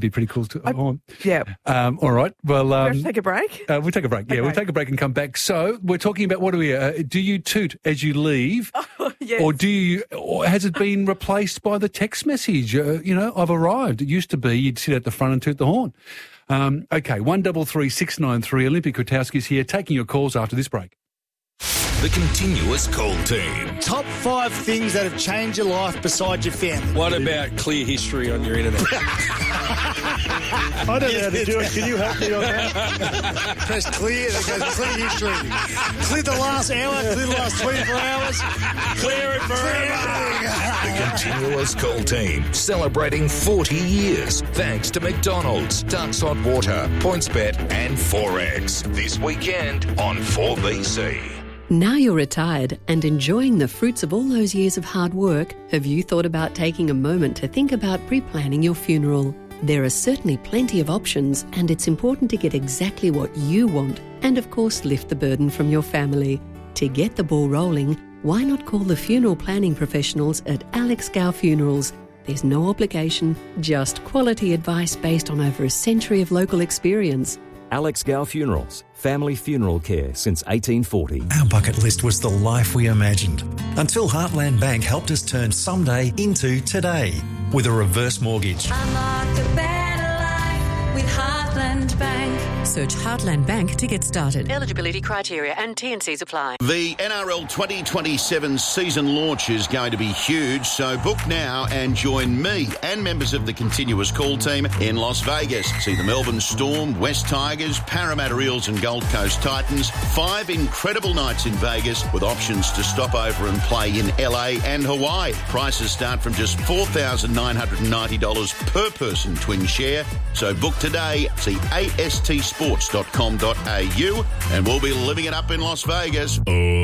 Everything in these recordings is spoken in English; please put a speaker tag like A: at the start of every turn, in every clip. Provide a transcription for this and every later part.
A: be pretty cool to.
B: Yeah.
A: All right. Well,
B: we have to take a break?
A: We'll take a break. Yeah,
B: Okay.
A: we'll take a break and come back. So we're talking about what are we? Do you toot as you leave,
B: Yes.
A: or has it been replaced by the text message? I've arrived. It used to be you'd sit at the front and toot the horn. Okay, 133 693. Olympia Kwiatkowski's here, taking your calls after this break.
C: The Continuous Call Team.
D: Top 5 things that have changed your life besides your family.
E: What about clear history on your internet?
D: I don't know how to do it. Can you help me on that? Press clear. That goes clear history. Clear the last hour. Clear the last 24 hours. Clear it forever.
C: The Continuous Call Team, celebrating 40 years. Thanks to McDonald's, Ducks Hot Water, PointsBet and Forex. This weekend on 4BC.
F: Now you're retired and enjoying the fruits of all those years of hard work, have you thought about taking a moment to think about pre-planning your funeral? There are certainly plenty of options, and it's important to get exactly what you want and, of course, lift the burden from your family. To get the ball rolling, why not call the funeral planning professionals at Alex Gow Funerals? There's no obligation, just quality advice based on over a century of local experience.
G: Alex Gow Funerals, family funeral care since 1840.
H: Our bucket list was the life we imagined, until Heartland Bank helped us turn someday into today with a reverse mortgage.
I: Unlock a better life with Heartland Bank.
F: Search Heartland Bank to get started. Eligibility criteria and T&Cs apply.
J: The NRL 2027 season launch is going to be huge, so book now and join me and members of the Continuous Call Team in Las Vegas. See the Melbourne Storm, West Tigers, Parramatta Eels and Gold Coast Titans. 5 incredible nights in Vegas with options to stop over and play in LA and Hawaii. Prices start from just $4,990 per person twin share. So book today. See astsports.com.au and we'll be living it up in Las Vegas.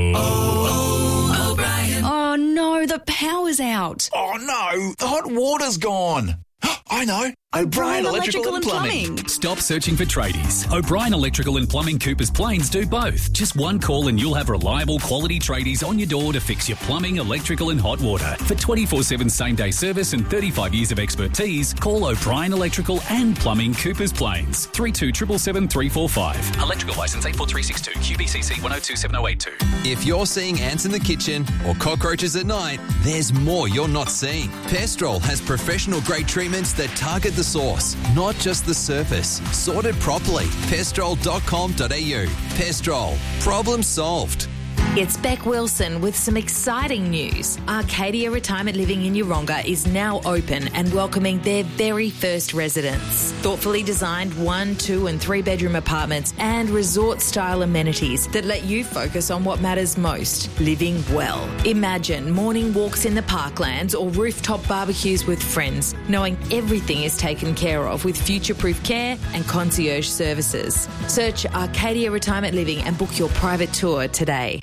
I: O'Brien.
K: Oh no, the power's out.
L: Oh no, the hot water's gone. I know. O'Brien Electrical and Plumbing.
M: Stop searching for tradies. O'Brien Electrical and Plumbing Coopers Plains do both. Just one call and you'll have reliable quality tradies on your door to fix your plumbing, electrical and hot water. For 24/7 same-day service and 35 years of expertise, call O'Brien Electrical and Plumbing Coopers Plains. 3277 345. Electrical licence 84362 QBCC 102782.
N: If you're seeing ants in the kitchen or cockroaches at night, there's more you're not seeing. Pestrol has professional-grade treatments that target the source, not just the surface. Sorted properly. Pestrol.com.au. Pestrol. Problem solved.
O: It's Beck Wilson with some exciting news. Arcadia Retirement Living in Yeronga is now open and welcoming their very first residents. Thoughtfully designed 1, 2 and 3 bedroom apartments and resort-style amenities that let you focus on what matters most, living well. Imagine morning walks in the parklands or rooftop barbecues with friends, knowing everything is taken care of with future-proof care and concierge services. Search Arcadia Retirement Living and book your private tour today.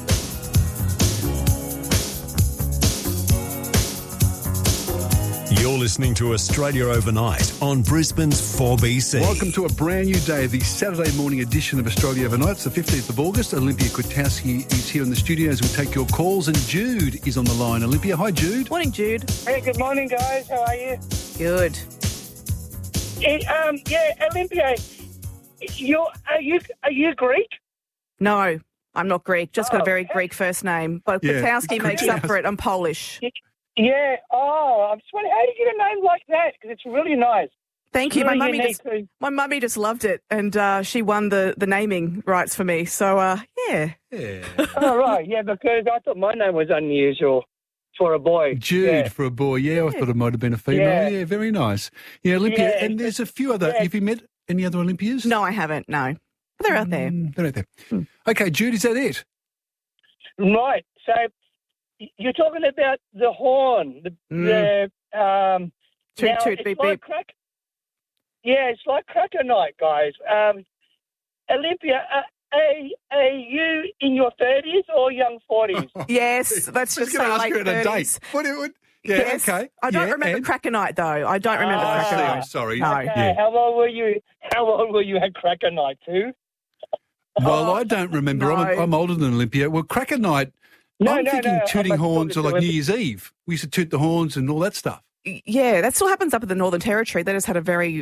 H: You're listening to Australia Overnight on Brisbane's 4BC.
A: Welcome to a brand new day, the Saturday morning edition of Australia Overnight. It's the 15th of August. Olympia Kwiatkowski is here in the studio as we take your calls, and Jude is on the line. Olympia, hi Jude.
B: Morning, Jude.
P: Hey, good morning, guys. How are you?
B: Good.
P: Olympia, are you Greek?
B: No, I'm not Greek. Just got a very Greek first name. But Kwiatkowski makes up for it. I'm Polish.
P: Yeah. Oh, I'm just wondering, how do you get a name like that? Because it's really nice.
B: Thank you.
P: Really
B: My mummy just loved it, and she won the naming rights for me. So, yeah.
P: Oh, right. Yeah, because I thought my name was unusual for a boy.
A: Jude for a boy. Yeah, I thought it might have been a female. Yeah, very nice. Yeah, Olympia. And there's a few other. Have you met any other Olympias?
B: No, I haven't. No. But they're out there.
A: They're out there. Okay, Jude, is that it?
P: Right. So, you're talking about the horn,
B: toot, beep, beep.
P: It's like cracker night, guys. Olympia, are you in your 30s or young 40s?
B: Yes, that's just
A: going to ask
B: late
A: her at
B: 30s.
A: a date.
B: Yes.
A: Okay.
B: I don't remember cracker night though. I don't remember cracker night.
A: I'm sorry.
B: No.
P: Okay. Yeah. How old were you at cracker night too?
A: Well, I don't remember.
B: No.
A: I'm older than Olympia. Well, cracker night. I'm thinking tooting horns are like New Year's Eve. We used to toot the horns and all that stuff.
B: Yeah, that still happens up in the Northern Territory. They just had a very